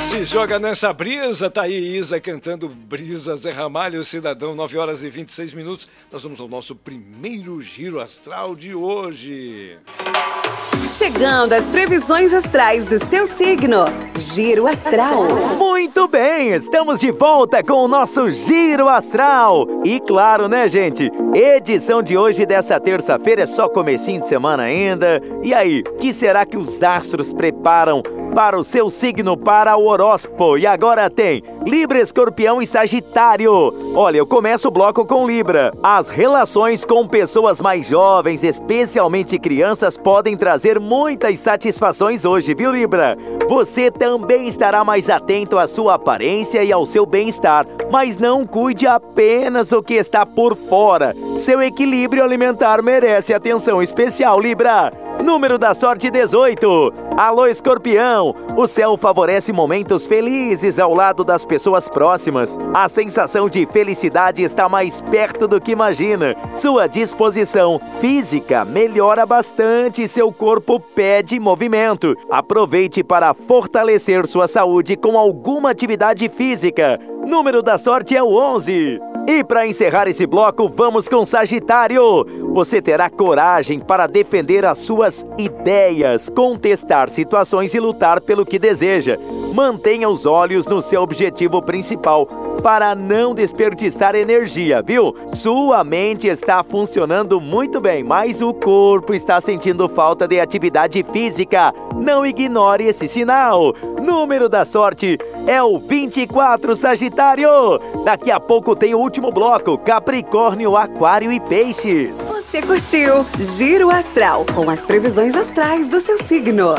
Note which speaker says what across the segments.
Speaker 1: Se joga nessa brisa, tá aí Isa cantando Brisa, Zé Ramalho, Cidadão, 9 horas e 26 minutos. Nós vamos ao nosso primeiro giro astral de hoje.
Speaker 2: Chegando às previsões astrais do seu signo. Giro Astral.
Speaker 3: Muito bem, estamos de volta com o nosso Giro Astral. E claro, né, gente? Edição de hoje dessa terça-feira é só comecinho de semana ainda. E aí, o que será que os astros preparam para o seu signo, para o horóscopo? E agora tem Libra, Escorpião e Sagitário. Olha, eu começo o bloco com Libra. As relações com pessoas mais jovens, especialmente crianças, podem trazer muitas satisfações hoje, viu, Libra? Você também estará mais atento à sua aparência e ao seu bem-estar, mas não cuide apenas o que está por fora. Seu equilíbrio alimentar merece atenção especial, Libra. Número da sorte 18. Alô, Escorpião. O céu favorece momentos felizes ao lado das pessoas próximas. A sensação de felicidade está mais perto do que imagina. Sua disposição física melhora bastante e seu corpo pede movimento. Aproveite para fortalecer sua saúde com alguma atividade física. Número da sorte é o 11. E para encerrar esse bloco, vamos com Sagitário. Você terá coragem para defender as suas ideias, contestar situações e lutar pelo que deseja. Mantenha os olhos no seu objetivo principal para não desperdiçar energia, viu? Sua mente está funcionando muito bem, mas o corpo está sentindo falta de atividade física. Não ignore esse sinal. Número da sorte é o 24, Sagitário. Daqui a pouco tem o último bloco, Capricórnio, Aquário e Peixes.
Speaker 2: Você curtiu Giro Astral, com as previsões astrais do seu signo.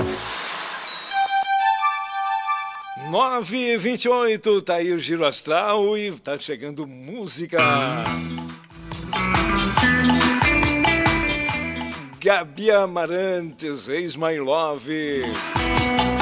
Speaker 1: 9h28, tá aí o Giro Astral e tá chegando música. Gabi Amarantes, Ex My Love.